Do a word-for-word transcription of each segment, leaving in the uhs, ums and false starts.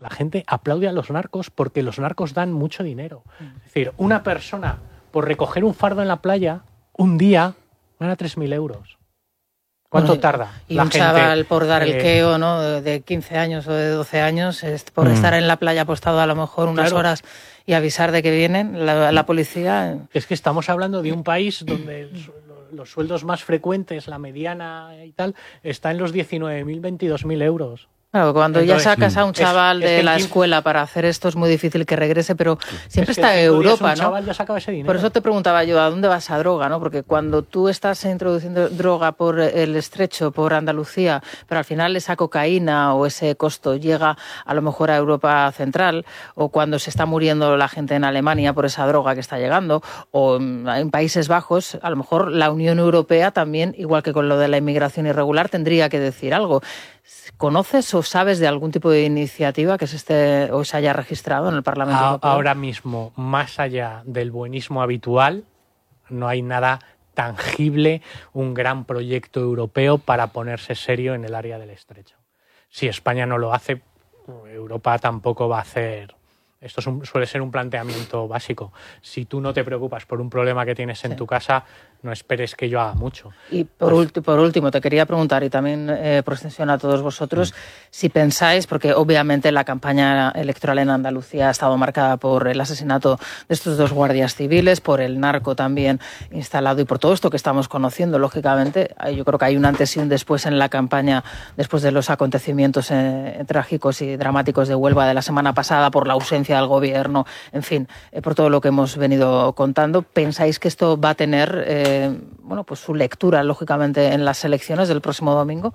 La gente aplaude a los narcos porque los narcos dan mucho dinero. Es decir, una persona por recoger un fardo en la playa, un día, gana tres mil euros. ¿Cuánto bueno, tarda? Y la un gente, chaval por dar eh, el queo, ¿no? De quince años o de doce años, es por mm. estar en la playa apostado a lo mejor unas Claro. horas y avisar de que vienen la, la policía. Es que estamos hablando de un país donde el, los sueldos más frecuentes, la mediana y tal, está en los diecinueve mil, veintidós mil euros. Claro, cuando Entonces, ya sacas a un chaval es, es de la quince... escuela para hacer esto es muy difícil que regrese, pero siempre es que está en Europa, un ¿no? chaval ya sacaba ese dinero. Por eso te preguntaba yo, ¿a dónde va esa droga, no? Porque cuando tú estás introduciendo droga por el estrecho, por Andalucía, pero al final esa cocaína o ese costo llega a lo mejor a Europa Central, o cuando se está muriendo la gente en Alemania por esa droga que está llegando, o en Países Bajos, a lo mejor la Unión Europea también, igual que con lo de la inmigración irregular, tendría que decir algo. ¿Conoces o sabes de algún tipo de iniciativa que se esté o se haya registrado en el Parlamento a, Europeo? Ahora mismo, más allá del buenismo habitual, no hay nada tangible, un gran proyecto europeo para ponerse serio en el área del estrecho. Si España no lo hace, Europa tampoco va a hacer. Esto es un, suele ser un planteamiento básico. Si tú no te preocupas por un problema que tienes en sí. tu casa, no esperes que yo haga mucho. Y por, pues, ulti, por último, te quería preguntar, y también eh, por extensión a todos vosotros, mm. si pensáis, porque obviamente la campaña electoral en Andalucía ha estado marcada por el asesinato de estos dos guardias civiles, por el narco también instalado y por todo esto que estamos conociendo, lógicamente, yo creo que hay un antes y un después en la campaña, después de los acontecimientos eh, trágicos y dramáticos de Huelva de la semana pasada, por la ausencia al gobierno, en fin, eh, por todo lo que hemos venido contando. ¿Pensáis que esto va a tener eh, bueno, pues su lectura, lógicamente, en las elecciones del próximo domingo?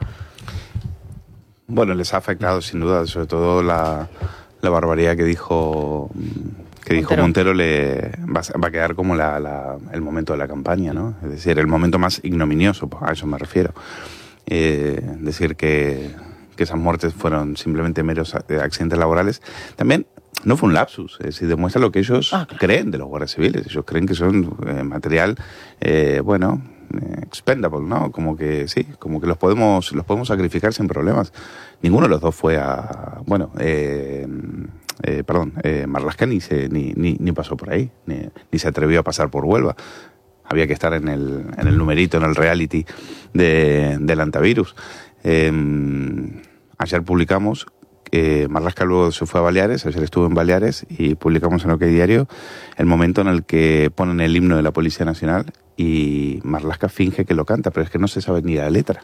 Bueno, les ha afectado sin duda, sobre todo la, la barbaridad que dijo que dijo Montero, Montero le va, va a quedar como la, la, el momento de la campaña, ¿no? Es decir, el momento más ignominioso, pues a eso me refiero. Eh, decir que, que esas muertes fueron simplemente meros accidentes laborales. También no fue un lapsus, es decir, demuestra lo que ellos ah, claro. creen de los guardias civiles. Ellos creen que son eh, material, eh, bueno, eh, expendable, ¿no? Como que sí, como que los podemos los podemos sacrificar sin problemas. Ninguno de los dos fue a, bueno, eh, eh, perdón, eh, Marlaska ni, se, ni, ni, ni pasó por ahí, ni, ni se atrevió a pasar por Huelva. Había que estar en el, en el numerito, en el reality de, del antivirus. Eh, ayer publicamos que Marlaska luego se fue a Baleares, ayer estuvo en Baleares y publicamos en OK Diario el momento en el que ponen el himno de la Policía Nacional y Marlaska finge que lo canta, pero es que no se sabe ni la letra.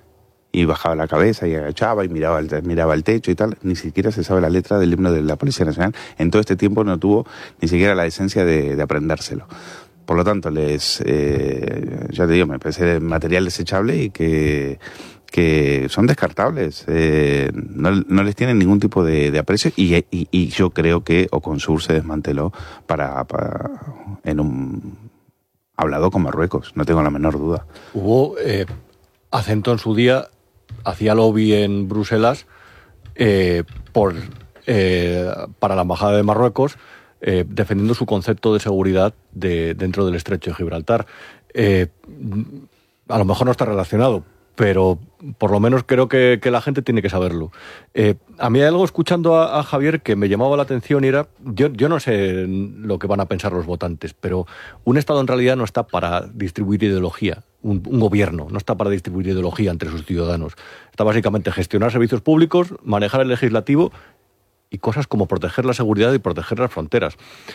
Y bajaba la cabeza y agachaba y miraba el, miraba el techo y tal. Ni siquiera se sabe la letra del himno de la Policía Nacional. En todo este tiempo no tuvo ni siquiera la decencia de, de aprendérselo. Por lo tanto, les, eh, ya te digo, me parece material desechable y que, que son descartables. Eh, no, no les tienen ningún tipo de, de aprecio y, y, y yo creo que Oconsur se desmanteló para, para en un hablado con Marruecos, no tengo la menor duda. Hubo eh, acento en su día, hacía lobby en Bruselas eh, por eh, para la embajada de Marruecos, Eh, defendiendo su concepto de seguridad de, dentro del estrecho de Gibraltar. Eh, a lo mejor no está relacionado, pero por lo menos creo que, que la gente tiene que saberlo. Eh, a mí hay algo escuchando a, a Javier que me llamaba la atención y era, yo, yo no sé lo que van a pensar los votantes, pero un Estado en realidad no está para distribuir ideología. Un, un gobierno no está para distribuir ideología entre sus ciudadanos. Está básicamente gestionar servicios públicos, manejar el legislativo y cosas como proteger la seguridad y proteger las fronteras.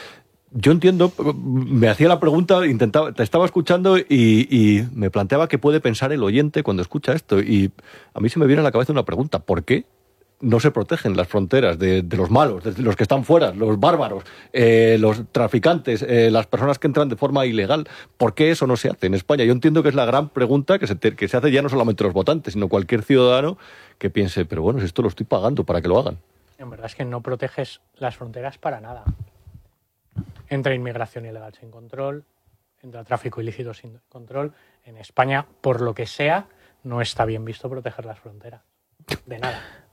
Yo entiendo, me hacía la pregunta, intentaba, te estaba escuchando y, y me planteaba qué puede pensar el oyente cuando escucha esto. Y a mí se me viene a la cabeza una pregunta: ¿por qué no se protegen las fronteras de, de los malos, de los que están fuera, los bárbaros, eh, los traficantes, eh, las personas que entran de forma ilegal? ¿Por qué eso no se hace en España? Yo entiendo que es la gran pregunta que se, te, que se hace ya no solamente los votantes, sino cualquier ciudadano que piense, pero bueno, si esto lo estoy pagando para que lo hagan. En verdad es que no proteges las fronteras para nada. Entra inmigración ilegal sin control, entra tráfico ilícito sin control. En España, por lo que sea, no está bien visto proteger las fronteras. De nada.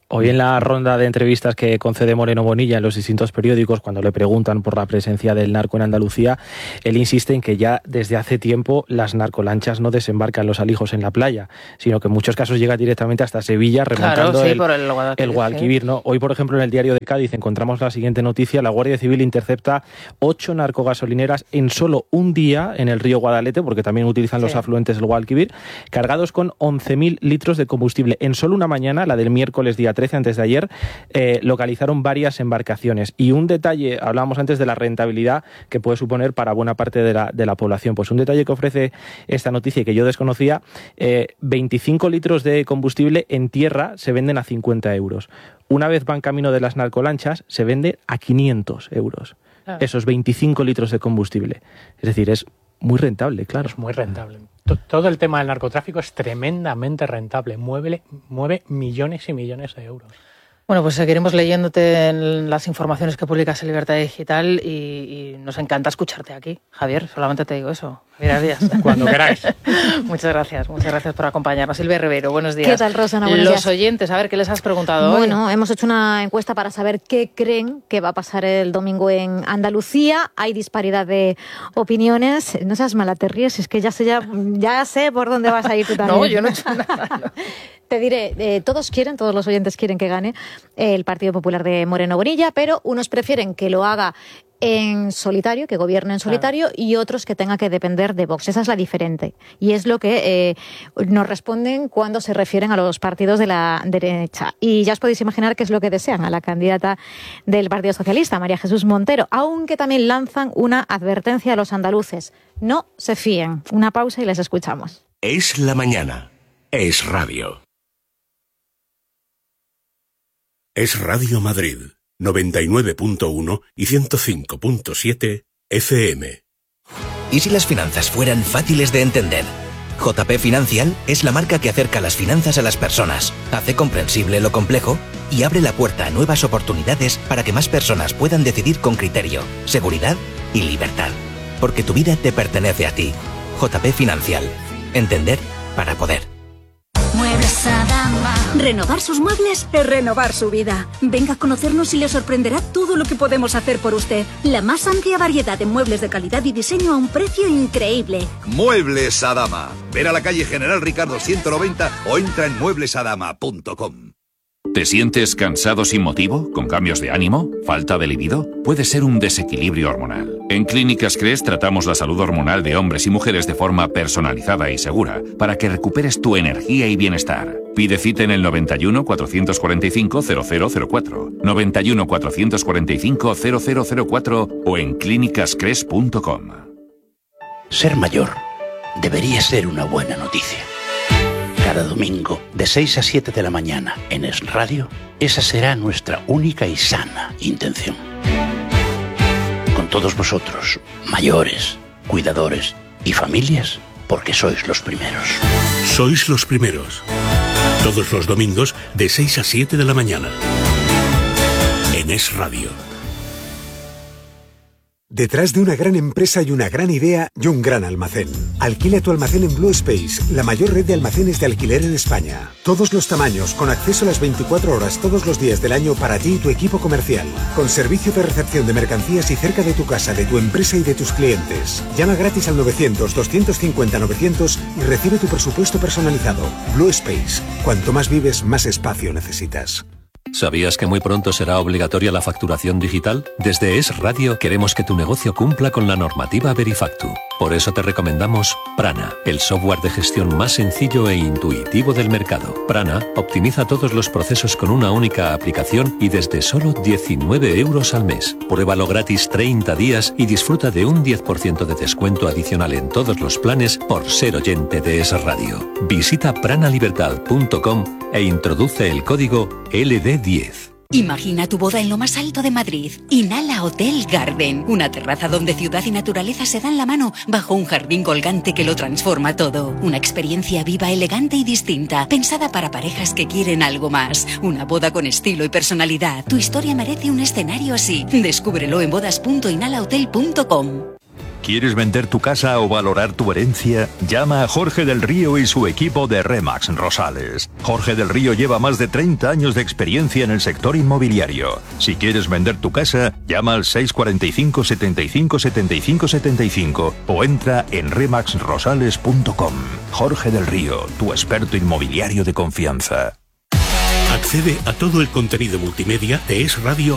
Hoy en la ronda de entrevistas que concede Moreno Bonilla en los distintos periódicos, cuando le preguntan por la presencia del narco en Andalucía, él insiste en que ya desde hace tiempo las narcolanchas no desembarcan los alijos en la playa, sino que en muchos casos llega directamente hasta Sevilla remontando claro, sí, el, por el Guadalquivir. el Guadalquivir, ¿no? Hoy, por ejemplo, en el diario de Cádiz encontramos la siguiente noticia: la Guardia Civil intercepta ocho narcogasolineras en solo un día en el río Guadalete, porque también utilizan los sí. afluentes del Guadalquivir, cargados con once mil litros de combustible. En solo una mañana, la del miércoles día trece, antes de ayer, eh, localizaron varias embarcaciones. Y un detalle, hablábamos antes de la rentabilidad que puede suponer para buena parte de la, de la población. Pues un detalle que ofrece esta noticia y que yo desconocía: eh, veinticinco litros de combustible en tierra se venden a cincuenta euros. Una vez van camino de las narcolanchas, se vende a quinientos euros. Claro. Esos veinticinco litros de combustible. Es decir, es muy rentable, claro. Es muy rentable. Todo el tema del narcotráfico es tremendamente rentable. Mueve, mueve millones y millones de euros. Bueno, pues seguiremos leyéndote en las informaciones que publicas en Libertad Digital y, y nos encanta escucharte aquí, Javier. Solamente te digo eso. Javier Arias. Cuando queráis. Muchas gracias, muchas gracias por acompañarnos. Silvia Rivero, buenos días. ¿Qué tal, Rosana? Buenos Los días. oyentes, a ver, ¿qué les has preguntado Bueno, hoy? hemos hecho una encuesta para saber qué creen que va a pasar el domingo en Andalucía. Hay disparidad de opiniones. No seas mala, te ríes, es que ya sé, ya, ya sé por dónde vas a ir tú también. No, yo no he hecho nada. No. Te diré, eh, todos quieren, todos los oyentes quieren que gane el Partido Popular de Moreno Bonilla, pero unos prefieren que lo haga en solitario, que gobierne en solitario, claro, y otros que tenga que depender de Vox. Esa es la diferente. Y es lo que eh, nos responden cuando se refieren a los partidos de la derecha. Y ya os podéis imaginar qué es lo que desean a la candidata del Partido Socialista, María Jesús Montero, aunque también lanzan una advertencia a los andaluces. No se fíen. Una pausa y les escuchamos. Es la mañana. Es radio. Es Radio Madrid, noventa y nueve punto uno y ciento cinco punto siete F M. ¿Y si las finanzas fueran fáciles de entender? J P Financial es la marca que acerca las finanzas a las personas, hace comprensible lo complejo y abre la puerta a nuevas oportunidades para que más personas puedan decidir con criterio, seguridad y libertad. Porque tu vida te pertenece a ti. J P Financial. Entender para poder. Muebles Adama. Renovar sus muebles es renovar su vida. Venga a conocernos y le sorprenderá todo lo que podemos hacer por usted. La más amplia variedad de muebles de calidad y diseño a un precio increíble. Muebles Adama. Ver a la calle General Ricardo ciento noventa o entra en muebles adama punto com. ¿Te sientes cansado sin motivo? ¿Con cambios de ánimo? ¿Falta de libido? Puede ser un desequilibrio hormonal. En Clínicas Cres tratamos la salud hormonal de hombres y mujeres de forma personalizada y segura para que recuperes tu energía y bienestar. Pide cita en el noventa y uno, cuatrocientos cuarenta y cinco, cero cero cero cuatro, noventa y uno, cuatrocientos cuarenta y cinco, cero cero cero cuatro o en clínicas cres punto com. Ser mayor debería ser una buena noticia. Cada domingo, de seis a siete de la mañana, en Es Radio, esa será nuestra única y sana intención. Con todos vosotros, mayores, cuidadores y familias, porque sois los primeros. Sois los primeros. Todos los domingos, de seis a siete de la mañana. En Es Radio. Detrás de una gran empresa y una gran idea y un gran almacén. Alquila tu almacén en Blue Space, la mayor red de almacenes de alquiler en España. Todos los tamaños, con acceso a las veinticuatro horas todos los días del año para ti y tu equipo comercial. Con servicio de recepción de mercancías y cerca de tu casa, de tu empresa y de tus clientes. Llama gratis al novecientos, doscientos cincuenta, novecientos y recibe tu presupuesto personalizado. Blue Space. Cuanto más vives, más espacio necesitas. ¿Sabías que muy pronto será obligatoria la facturación digital? Desde Es Radio queremos que tu negocio cumpla con la normativa Verifactu. Por eso te recomendamos Prana, el software de gestión más sencillo e intuitivo del mercado. Prana optimiza todos los procesos con una única aplicación y desde solo diecinueve euros al mes. Pruébalo gratis treinta días y disfruta de un diez por ciento de descuento adicional en todos los planes por ser oyente de Es Radio. Visita pranalibertad punto com e introduce el código L D diez. Imagina tu boda en lo más alto de Madrid. Inhala Hotel Garden, una terraza donde ciudad y naturaleza se dan la mano bajo un jardín colgante que lo transforma todo. Una experiencia viva, elegante y distinta, pensada para parejas que quieren algo más. Una boda con estilo y personalidad. Tu historia merece un escenario así. Descúbrelo en bodas punto inhala hotel punto com. ¿Quieres vender tu casa o valorar tu herencia? Llama a Jorge del Río y su equipo de Remax Rosales. Jorge del Río lleva más de treinta años de experiencia en el sector inmobiliario. Si quieres vender tu casa, llama al seis cuatro cinco, setenta y cinco, setenta y cinco, setenta y cinco o entra en remax rosales punto com. Jorge del Río, tu experto inmobiliario de confianza. Accede a todo el contenido multimedia de Es Radio